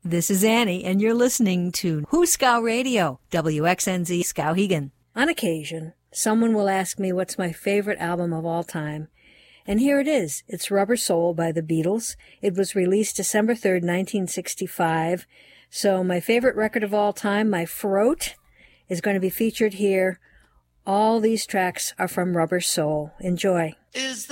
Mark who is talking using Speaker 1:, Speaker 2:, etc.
Speaker 1: This is Annie, and you're listening to Hooskow Radio, WXNZ Skowhegan. On occasion, someone will ask me what's my favorite album of all time. And here it is. It's Rubber Soul by the Beatles. It was released December 3rd, 1965. So my favorite record of all time, My Throat, is going to be featured here. All these tracks are from Rubber Soul. Enjoy.